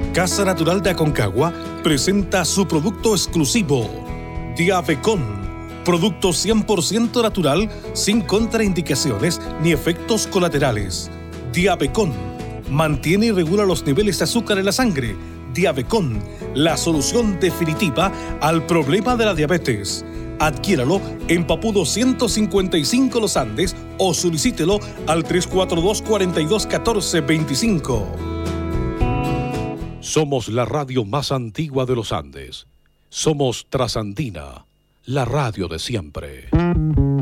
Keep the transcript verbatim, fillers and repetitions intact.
Casa Natural de Aconcagua presenta su producto exclusivo, Diabecon, producto cien por ciento natural, sin contraindicaciones ni efectos colaterales. Diabecon mantiene y regula los niveles de azúcar en la sangre. Diabecon, la solución definitiva al problema de la diabetes. Adquiéralo en Papudo ciento cincuenta y cinco Los Andes o solicítelo al tres cuatro dos, cuatro dos uno cuatro dos cinco. Somos la radio más antigua de los Andes. Somos Trasandina, la radio de siempre.